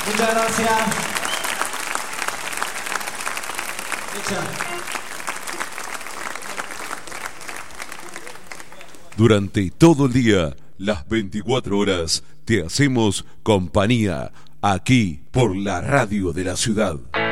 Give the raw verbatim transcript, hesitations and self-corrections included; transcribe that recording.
Muchas gracias. Hecha. Durante todo el día, las veinticuatro horas, te hacemos compañía aquí por la radio de la ciudad.